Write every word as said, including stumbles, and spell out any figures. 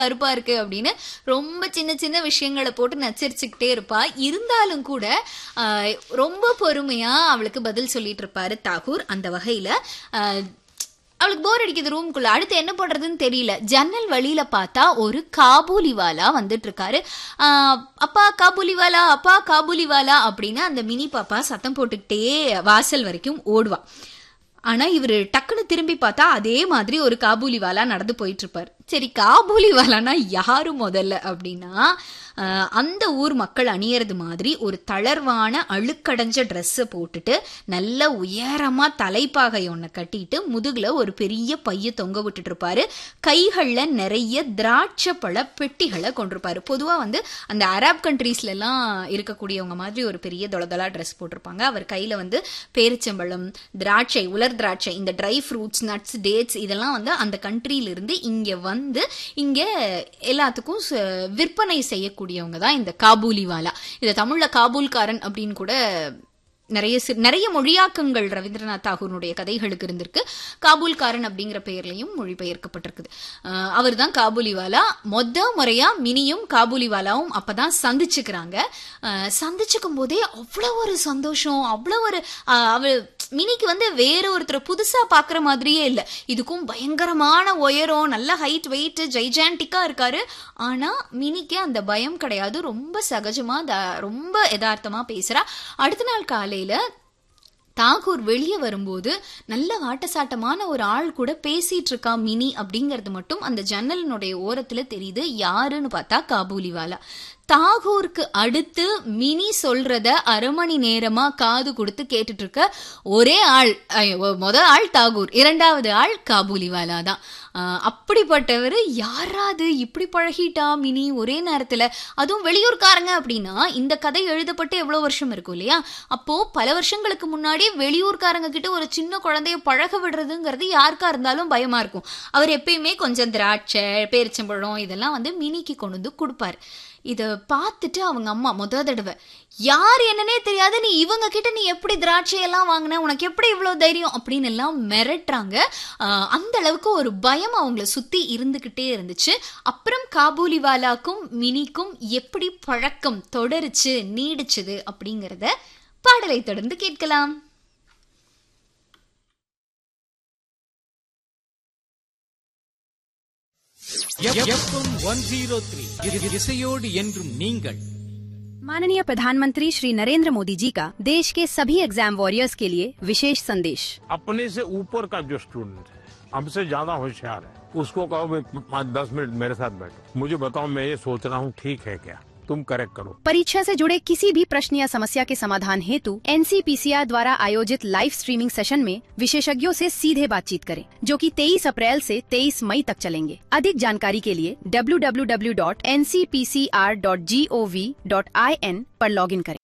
கருப்பா இருக்கு அப்படின்னு ரொம்ப சின்ன சின்ன விஷயங்களை போட்டு நச்சரிச்சுக்கிட்டே இருப்பா. இருந்தாலும் கூட ஆஹ் ரொம்ப பொறுமையா அவளுக்கு பதில் சொல்லிட்டு இருப்பாரு தாகூர். அந்த வகையில ஆஹ் அவளுக்கு போர் அடிக்குது ரூம்குள்ள, அடுத்து என்ன பண்றதுன்னு தெரியல. ஜன்னல் வழியில பார்த்தா ஒரு காபூலிவாலா வந்துட்டு இருக்காரு. ஆஹ் அப்பா காபூலிவாலா, அப்பா காபூலிவாலா அப்படின்னு அந்த மினி பாப்பா சத்தம் போட்டுக்கிட்டே வாசல் வரைக்கும் ஓடுவா. ஆனா இவரு டக்குன்னு திரும்பி பார்த்தா அதே மாதிரி ஒரு காபூலிவாலா நடந்து போயிட்டு இருப்பாரு. சரி, காபூலிவாலானா யாரு முதல்ல அப்படின்னா, அந்த ஊர் மக்கள் அணியறது மாதிரி ஒரு தளர்வான அழுக்கடைஞ்ச ட்ரெஸ்ஸை போட்டுட்டு நல்ல உயரமா தலைப்பாகை ஒன்ன கட்டிட்டு முதுகுல ஒரு பெரிய பைய தொங்க விட்டுட்டு இருப்பாரு. கைகள்ல நிறைய திராட்சை பழ பெட்டிகளை கொண்டிருப்பாரு. பொதுவா வந்து அந்த அரப் கண்ட்ரீஸ்ல எல்லாம் இருக்கக்கூடியவங்க மாதிரி ஒரு பெரிய தொளதொளா ட்ரெஸ் போட்டிருப்பாங்க. அவர் கையில வந்து பேரிச்சம்பழம், திராட்சை, உலர் திராட்சை, இந்த ட்ரை ஃப்ரூட்ஸ், நட்ஸ், டேட்ஸ் இதெல்லாம் வந்து அந்த கண்ட்ரியில இருந்து இங்க வந்து இங்க எல்லாத்துக்கும் விற்பனை செய்யக்கூடிய கூடியவங்க தான் இந்த காபூலிவாலா. இத தமிழ்ல காபூல்காரன் அப்படின்னு கூட நிறைய நிறைய மொழியாக்கங்கள் ரவீந்திரநாத் தாகூருடைய கதைகளுக்கு இருந்திருக்கு. காபூல்காரன் அப்படிங்கிற பெயர்லையும் மொழிபெயர்க்கப்பட்டிருக்குது. அவர் தான் காபூலிவாலா. மொத முறையா மினியும் காபூலிவாலாவும் அப்பதான் சந்திச்சுக்கிறாங்க. சந்திச்சுக்கும் போதே அவ்வளவு ஒரு சந்தோஷம், அவ்வளவு ஒரு அவ மினிக்கு வந்து வேற ஒருத்தர் புதுசா பாக்குற மாதிரியே இல்ல. இதுக்கும் பயங்கரமான உயரம், நல்ல ஹைட், வெயிட், ஜைஜாண்டிக்கா இருக்காரு. ஆனா மினிக்கு அந்த பயம் கிடையாது. ரொம்ப சகஜமா ரொம்ப யதார்த்தமா பேசுறா. அடுத்த நாள் காலையில தாகூர் வெளியே வரும்போது நல்ல வாட்டசாட்டமான ஒரு ஆள் கூட பேசிட்டு இருக்கா மினி அப்படிங்கறது மட்டும் அந்த ஜன்னலினுடைய ஓரத்துல தெரியுது. யாருன்னு பார்த்தா காபூலிவாலா. தாகூருக்கு அடுத்து மினி சொல்றத அரை மணி நேரமா காது கொடுத்து கேட்டுட்டு இருக்க ஒரே ஆள், முத ஆள் தாகூர், இரண்டாவது ஆள் காபூலிவாலா தான். அப்படிப்பட்டவர் யாராவது இப்படி பழகிட்டா மினி ஒரே நேரத்துல, அதுவும் வெளியூர்காரங்க அப்படின்னா இந்த கதை எழுதப்பட்டு எவ்வளவு வருஷம் இருக்கும் இல்லையா? அப்போ பல வருஷங்களுக்கு முன்னாடி வெளியூர்காரங்க கிட்ட ஒரு சின்ன குழந்தைய பழக விடுறதுங்கிறது யாருக்கா இருந்தாலும் பயமா இருக்கும். அவர் எப்பயுமே கொஞ்சம் திராட்சை, பேரிச்சம்பழம் இதெல்லாம் வந்து மினிக்கு கொண்டு வந்து கொடுப்பாரு. இத பார்த்துட்டு அவங்க அம்மா முத தடவை, யார் என்னன்னே தெரியாது, நீ இவங்க கிட்ட நீ எப்படி திராட்சையெல்லாம் வாங்கின, உனக்கு எப்படி இவ்வளவு தைரியம் அப்படின்னு எல்லாம் மிரட்டுறாங்க. அந்த அளவுக்கு ஒரு பயம் அவங்கள சுத்தி இருந்துகிட்டே இருந்துச்சு. அப்புறம் காபூலிவாலாக்கும் மினிக்கும் எப்படி பழக்கம் தொடருச்சு, நீடிச்சது அப்படிங்கறத பாடலை தொடர்ந்து கேட்கலாம். माननीय प्रधानमंत्री श्री नरेंद्र मोदी जी का देश के सभी एग्जाम वॉरियर्स के लिए विशेष संदेश। अपने से ऊपर का जो स्टूडेंट है, हमसे ज्यादा होशियार है, उसको कहो पाँच दस मिनट मेरे साथ बैठो, मुझे बताओ मैं ये सोच रहा हूँ ठीक है क्या, तुम करेक्ट करो। परीक्षा से जुड़े किसी भी प्रश्न या समस्या के समाधान हेतु N C P C R द्वारा आयोजित लाइव स्ट्रीमिंग सेशन में विशेषज्ञों से सीधे बातचीत करें, जो कि तेईस अप्रैल से तेईस मई तक चलेंगे। अधिक जानकारी के लिए W W W dot N C P C R dot G O V dot I N पर लॉगिन करें।